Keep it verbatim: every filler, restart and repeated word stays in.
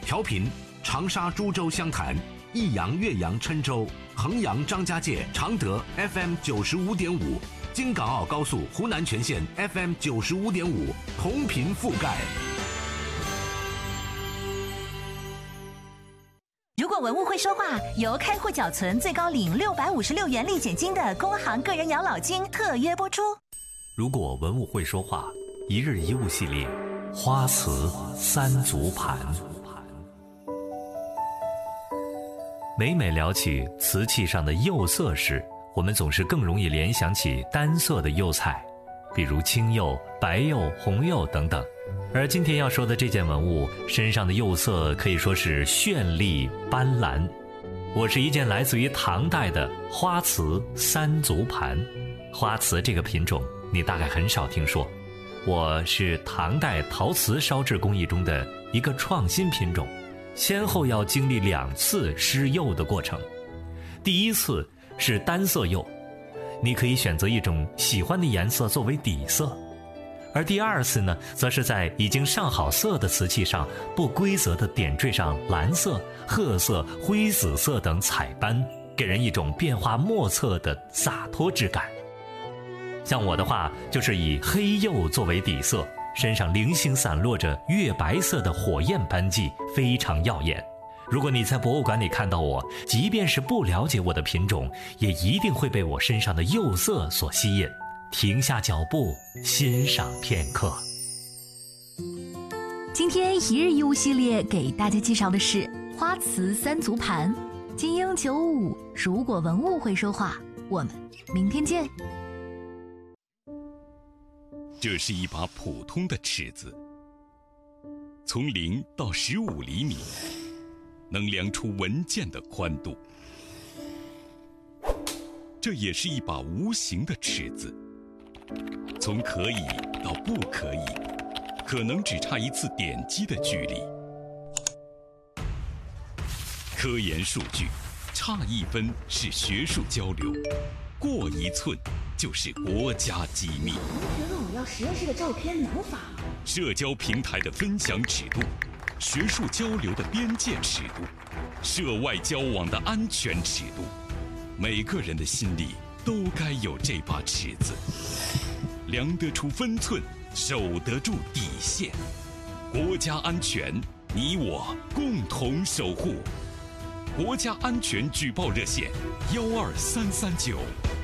调频长沙、株洲湘潭、益阳、岳阳、郴州、衡阳、张家界、常德 F M 九十五点五，京港澳高速湖南全线 F M 九十五点五，同频覆盖。 如果文物会说话，由开户缴存最高领六百五十六元立减金的工行个人养老金特约播出。 如果文物会说话，一日一物系列，花瓷三足盘。每每聊起瓷器上的釉色时，我们总是更容易联想起单色的釉彩，比如青釉、白釉、红釉等等。而今天要说的这件文物身上的釉色可以说是绚丽斑斓。我是一件来自于唐代的花瓷三足盘。花瓷这个品种你大概很少听说，我是唐代陶瓷烧制工艺中的一个创新品种，先后要经历两次施釉的过程。第一次是单色釉，你可以选择一种喜欢的颜色作为底色，而第二次呢，则是在已经上好色的瓷器上不规则地点缀上蓝色、褐色、灰紫色等彩斑，给人一种变化莫测的洒脱之感。像我的话，就是以黑釉作为底色，身上零星散落着月白色的火焰斑迹，非常耀眼。如果你在博物馆里看到我，即便是不了解我的品种，也一定会被我身上的釉色所吸引，停下脚步欣赏片刻。 今天一日一物系列给大家介绍的是花瓷三足盘。金鹰九五，如果文物会说话，我们明天见。 这是一把普通的尺子，从零到十五厘米，能量出文件的宽度。这也是一把无形的尺子，从可以到不可以，可能只差一次点击的距离。科研数据，差一分是学术交流，过一寸就是国家机密。 你觉得我要实验室的照片能发吗？ 社交平台的分享尺度，学术交流的边界尺度，涉外交往的安全尺度，每个人的心里都该有这把尺子，量得出分寸，守得住底线。国家安全，你我共同守护。国家安全举报热线：幺二三三九。